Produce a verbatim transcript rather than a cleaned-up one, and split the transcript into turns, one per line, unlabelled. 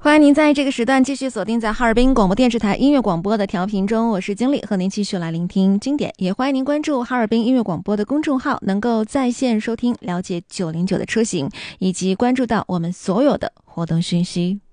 欢迎您在这个时段继续锁定在哈尔滨广播电视台音乐广播的调频中，我是经理，和您继续来聆听经典。也欢迎您关注哈尔滨音乐广播的公众号，能够在线收听了解九零九的车型，以及关注到我们所有的活动讯息。